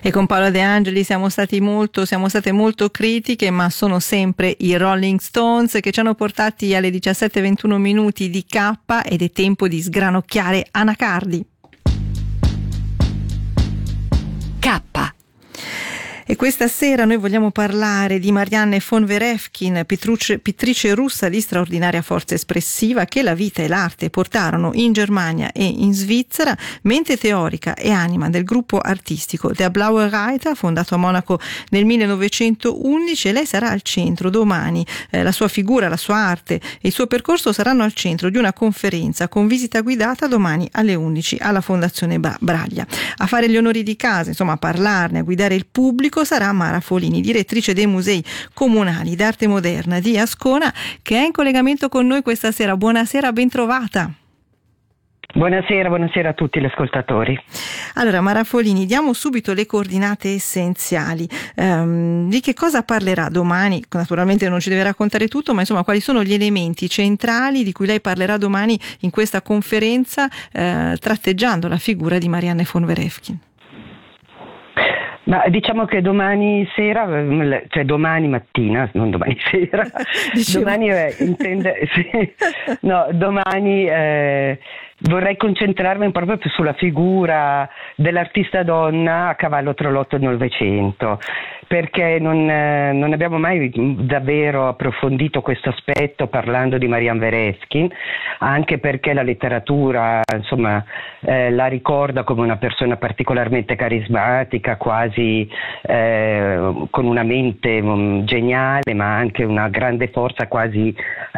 E con Paola De Angeli siamo state molto critiche, ma sono sempre i Rolling Stones che ci hanno portati alle 17:21 minuti di K ed è tempo di sgranocchiare anacardi. K. E questa sera noi vogliamo parlare di Marianne von Werefkin, pittrice russa di straordinaria forza espressiva che la vita e l'arte portarono in Germania e in Svizzera, mente teorica e anima del gruppo artistico Der Blaue Reiter, fondato a Monaco nel 1911. E lei sarà al centro domani, la sua figura, la sua arte e il suo percorso saranno al centro di una conferenza con visita guidata domani alle 11 alla Fondazione Braglia. A fare gli onori di casa, insomma a parlarne, a guidare il pubblico, sarà Mara Folini, direttrice dei Musei Comunali d'Arte Moderna di Ascona, che è in collegamento con noi questa sera. Buonasera, ben trovata. Buonasera a tutti gli ascoltatori. Allora, Mara Folini, diamo subito le coordinate essenziali. Di che cosa parlerà domani? Naturalmente non ci deve raccontare tutto, ma insomma quali sono gli elementi centrali di cui lei parlerà domani in questa conferenza, tratteggiando la figura di Marianne von Werefkin? Ma diciamo che domani sera, cioè domani mattina, non domani sera, domani vorrei concentrarmi proprio sulla figura dell'artista donna a cavallo tra l'Otto e il Novecento, perché non abbiamo mai davvero approfondito questo aspetto parlando di Marianne Werefkin, anche perché la letteratura la ricorda come una persona particolarmente carismatica, quasi con una mente geniale, ma anche una grande forza quasi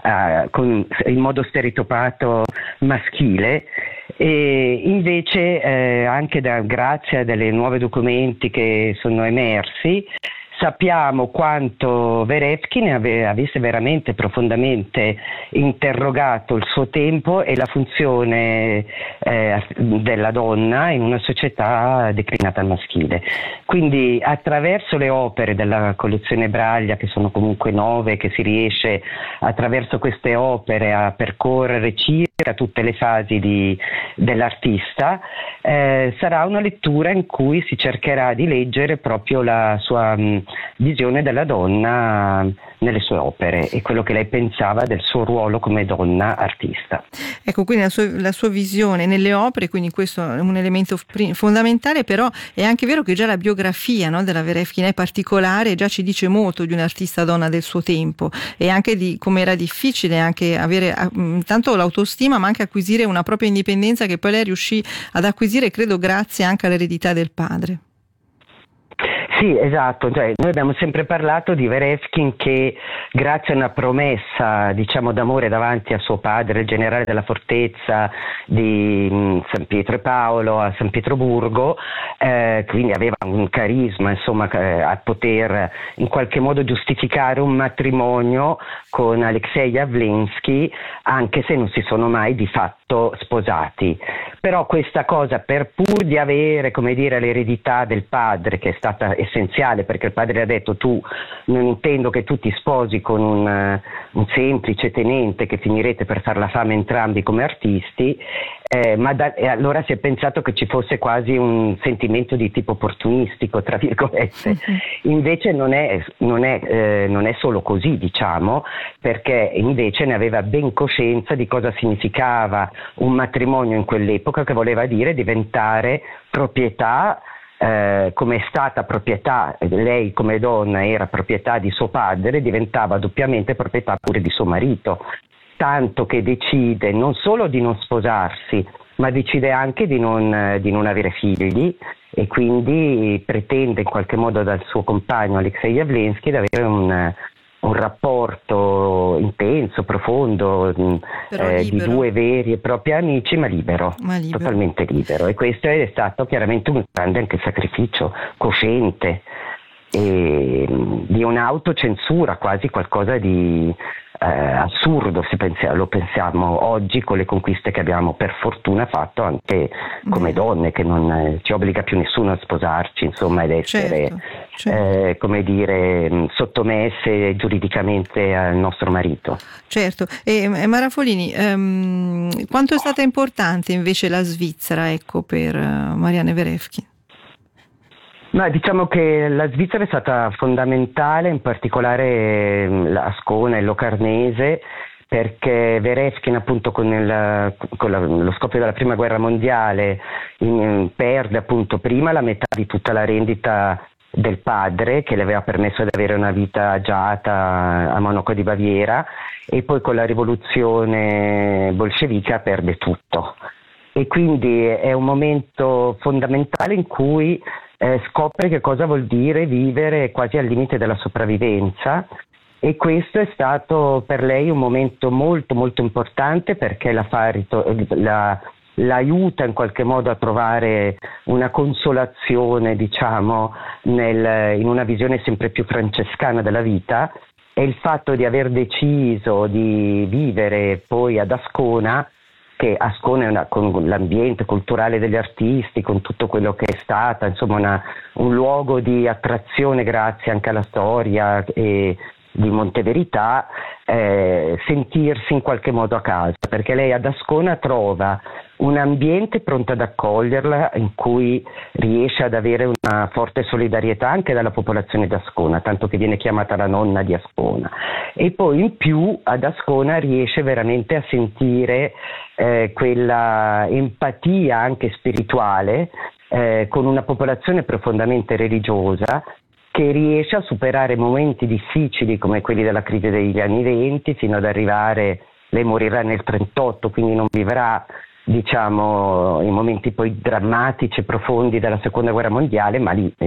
in modo stereotipato maschile. E invece anche grazie a dei nuovi documenti che sono emersi sappiamo quanto Werefkin avesse veramente profondamente interrogato il suo tempo e la funzione della donna in una società declinata al maschile. Quindi attraverso le opere della collezione Braglia, che sono comunque 9, che si riesce attraverso queste opere a percorrere circa tutte le fasi dell'artista, sarà una lettura in cui si cercherà di leggere proprio la sua visione della donna nelle sue opere e quello che lei pensava del suo ruolo come donna artista. Ecco, quindi la sua visione nelle opere, quindi questo è un elemento fondamentale, però è anche vero che già la biografia, no, della Werefkin è particolare, già ci dice molto di un'artista donna del suo tempo e anche di come era difficile anche avere tanto l'autostima ma anche acquisire una propria indipendenza, che poi lei riuscì ad acquisire, credo grazie anche all'eredità del padre. Sì, esatto, noi abbiamo sempre parlato di Werefkin che grazie a una promessa d'amore davanti a suo padre, il generale della fortezza di San Pietro e Paolo a San Pietroburgo, quindi aveva un carisma a poter in qualche modo giustificare un matrimonio con Alexei Jawlensky, anche se non si sono mai di fatto sposati. Però questa cosa, per pur di avere l'eredità del padre, che è stata essenziale, perché il padre le ha detto: tu non intendo che tu ti sposi con un semplice tenente che finirete per far la fame entrambi come artisti, e allora si è pensato che ci fosse quasi un sentimento di tipo opportunistico, tra virgolette. Invece non è solo così, perché invece ne aveva ben coscienza di cosa significava un matrimonio in quell'epoca, che voleva dire diventare proprietà, come è stata proprietà, lei come donna era proprietà di suo padre, diventava doppiamente proprietà pure di suo marito, tanto che decide non solo di non sposarsi, ma decide anche di non avere figli, e quindi pretende in qualche modo dal suo compagno Alexei Jawlensky di avere un rapporto intenso, profondo, di due veri e propri amici, ma libero, totalmente libero. E questo è stato chiaramente un grande anche sacrificio cosciente, e di un'autocensura, quasi qualcosa di assurdo se lo pensiamo oggi, con le conquiste che abbiamo per fortuna fatto anche come donne, che non ci obbliga più nessuno a sposarci, ed essere sottomesse giuridicamente al nostro marito. Certo. E Mara Folini, quanto è stata importante invece la Svizzera, per Marianne Werefkin? Ma diciamo che la Svizzera è stata fondamentale, in particolare Ascona e Locarnese, perché Verefkin appunto con lo scoppio della prima guerra mondiale perde appunto prima la metà di tutta la rendita del padre, che le aveva permesso di avere una vita agiata a Monaco di Baviera, e poi con la rivoluzione bolscevica perde tutto. E quindi è un momento fondamentale in cui scopre che cosa vuol dire vivere quasi al limite della sopravvivenza, e questo è stato per lei un momento molto molto importante, perché l'aiuta in qualche modo a trovare una consolazione, diciamo, in una visione sempre più francescana della vita, e il fatto di aver deciso di vivere poi ad Ascona, che Ascona con l'ambiente culturale degli artisti, con tutto quello che è stata, insomma un luogo di attrazione grazie anche alla storia e di Monteverità, sentirsi in qualche modo a casa, perché lei ad Ascona trova un ambiente pronto ad accoglierla, in cui riesce ad avere una forte solidarietà anche dalla popolazione di Ascona, tanto che viene chiamata la nonna di Ascona, e poi in più ad Ascona riesce veramente a sentire quella empatia anche spirituale con una popolazione profondamente religiosa, che riesce a superare momenti difficili come quelli della crisi degli anni 20 fino ad arrivare, lei morirà nel 1938, quindi non vivrà, diciamo, i momenti poi drammatici e profondi della seconda guerra mondiale, ma li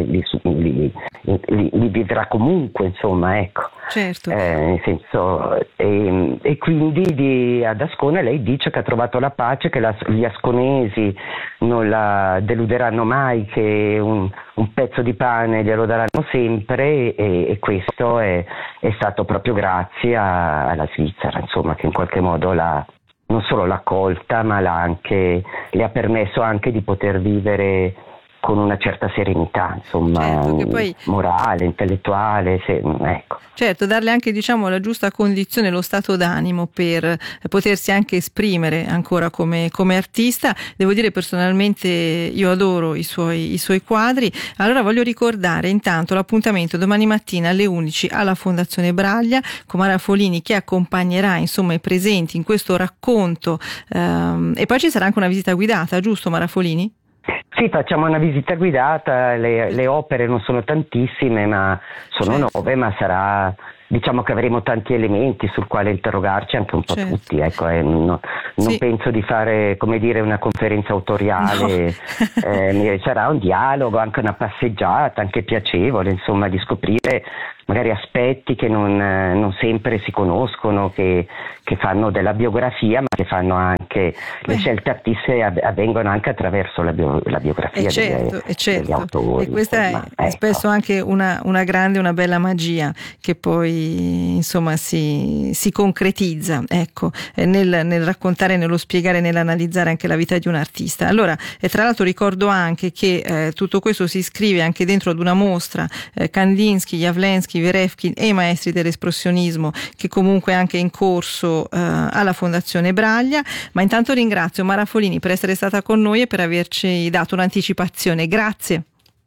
vivrà comunque, insomma, ecco. Certo. Nel senso, e quindi ad Ascona lei dice che ha trovato la pace, che gli asconesi non la deluderanno mai, che un pezzo di pane glielo daranno sempre, e questo è stato proprio grazie alla Svizzera, insomma, che in qualche modo non solo l'ha accolta, ma le ha permesso anche di poter vivere con una certa serenità, insomma, certo, che poi, morale, intellettuale, ecco. Certo, darle anche, diciamo, la giusta condizione, lo stato d'animo per potersi anche esprimere ancora come artista. Devo dire, personalmente io adoro i suoi quadri. Allora voglio ricordare intanto l'appuntamento domani mattina alle 11 alla Fondazione Braglia con Mara Folini, che accompagnerà, insomma, i presenti in questo racconto, e poi ci sarà anche una visita guidata, giusto Mara Folini? Sì, facciamo una visita guidata, le opere non sono tantissime, ma sono 9, ma sarà, diciamo che avremo tanti elementi sul quale interrogarci anche un po' tutti, ecco, non penso di fare, come dire, una conferenza autoriale, sarà un dialogo, anche una passeggiata, anche piacevole, insomma, di scoprire magari aspetti che non sempre si conoscono, che fanno della biografia, ma che fanno anche le scelte artistiche avvengono anche attraverso la biografia degli autori. E questa è spesso anche una grande, una bella magia che poi, insomma, si concretizza, ecco, nel raccontare, nello spiegare, nell'analizzare anche la vita di un artista. Allora, tra l'altro ricordo anche che tutto questo si iscrive anche dentro ad una mostra, Kandinsky, Jawlensky, Verefkin e i maestri dell'espressionismo, che comunque è anche in corso alla Fondazione Braglia. Ma intanto ringrazio Mara Folini per essere stata con noi e per averci dato un'anticipazione. Grazie.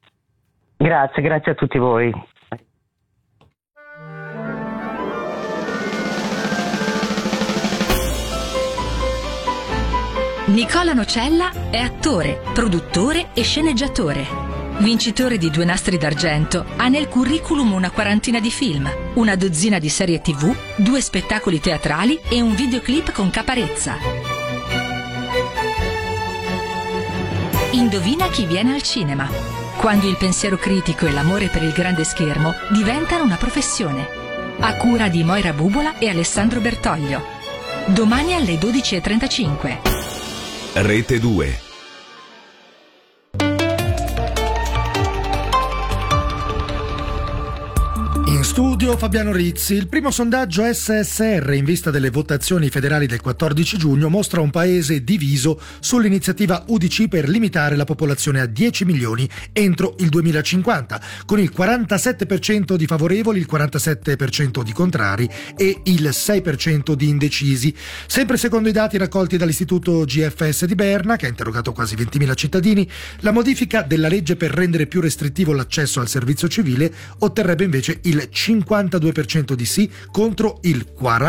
Grazie a tutti voi. Nicola Nocella è attore, produttore e sceneggiatore. Vincitore di 2 Nastri d'Argento, ha nel curriculum una 40 di film, una dozzina di serie TV, 2 spettacoli teatrali e un videoclip con Caparezza. Indovina chi viene al cinema? Quando il pensiero critico e l'amore per il grande schermo diventano una professione. A cura di Moira Bubola e Alessandro Bertoglio. Domani alle 12:35. Rete 2. In studio studio Fabiano Rizzi. Il primo sondaggio SSR in vista delle votazioni federali del 14 giugno mostra un paese diviso sull'iniziativa UDC per limitare la popolazione a 10 milioni entro il 2050, con il 47% di favorevoli, il 47% di contrari e il 6% di indecisi. Sempre secondo i dati raccolti dall'istituto GFS di Berna, che ha interrogato quasi 20.000 cittadini, la modifica della legge per rendere più restrittivo l'accesso al servizio civile otterrebbe invece il 52% di sì contro il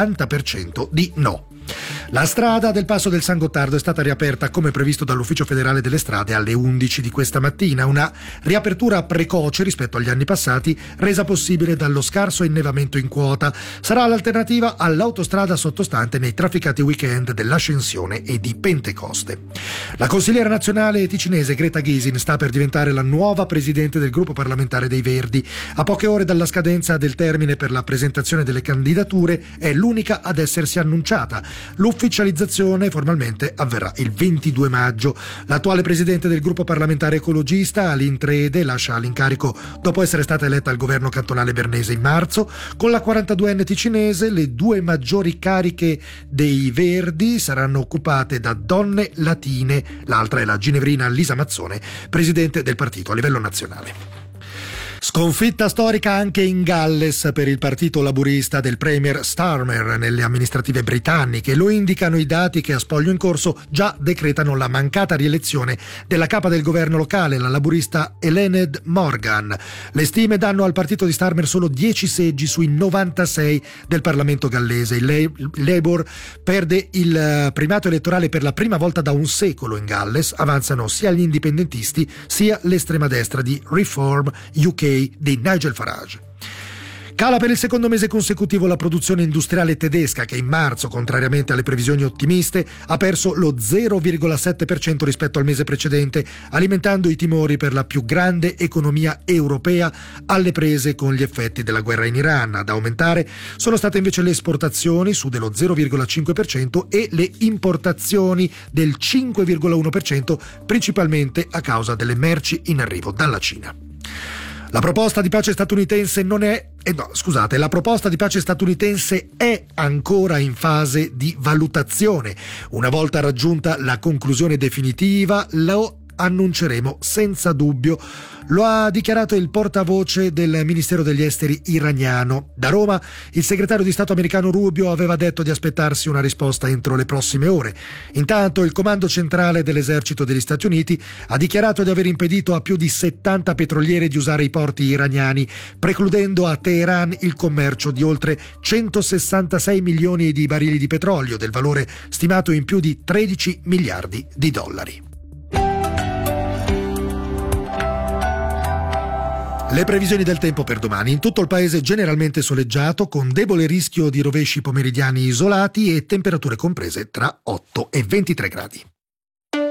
40% di no. La strada del Passo del San Gottardo è stata riaperta come previsto dall'Ufficio Federale delle Strade alle 11 di questa mattina, una riapertura precoce rispetto agli anni passati, resa possibile dallo scarso innevamento in quota. Sarà l'alternativa all'autostrada sottostante nei trafficati weekend dell'Ascensione e di Pentecoste. La consigliera nazionale ticinese Greta Gysin sta per diventare la nuova presidente del gruppo parlamentare dei Verdi. A poche ore dalla scadenza del termine per la presentazione delle candidature è l'unica ad essersi annunciata. L'ufficializzazione formalmente avverrà il 22 maggio. L'attuale presidente del gruppo parlamentare ecologista, Aline Trede, lascia l'incarico dopo essere stata eletta al governo cantonale bernese in marzo. Con la 42enne ticinese, le due maggiori cariche dei Verdi saranno occupate da donne latine. L'altra è la ginevrina Lisa Mazzone, presidente del partito a livello nazionale. Sconfitta storica anche in Galles per il partito laburista del premier Starmer nelle amministrative britanniche. Lo indicano i dati che a spoglio in corso già decretano la mancata rielezione della capa del governo locale, la laburista Eluned Morgan. Le stime danno al partito di Starmer solo 10 seggi sui 96 del Parlamento gallese. Il Labour perde il primato elettorale per la prima volta da un secolo in Galles. Avanzano sia gli indipendentisti sia l'estrema destra di Reform UK di Nigel Farage. Cala per il secondo mese consecutivo la produzione industriale tedesca, che in marzo, contrariamente alle previsioni ottimiste, ha perso lo 0,7% rispetto al mese precedente, alimentando i timori per la più grande economia europea alle prese con gli effetti della guerra in Iran. Ad aumentare sono state invece le esportazioni, su dello 0,5%, e le importazioni del 5,1%, principalmente a causa delle merci in arrivo dalla Cina. La proposta di pace statunitense la proposta di pace statunitense è ancora in fase di valutazione. Una volta raggiunta la conclusione definitiva, lo annunceremo senza dubbio. Lo ha dichiarato il portavoce del Ministero degli Esteri iraniano. Da Roma, il segretario di Stato americano Rubio aveva detto di aspettarsi una risposta entro le prossime ore. Intanto, il comando centrale dell'esercito degli Stati Uniti ha dichiarato di aver impedito a più di 70 petroliere di usare i porti iraniani, precludendo a Teheran il commercio di oltre 166 milioni di barili di petrolio, del valore stimato in più di 13 miliardi di dollari. Le previsioni del tempo per domani: in tutto il paese generalmente soleggiato, con debole rischio di rovesci pomeridiani isolati e temperature comprese tra 8 e 23 gradi.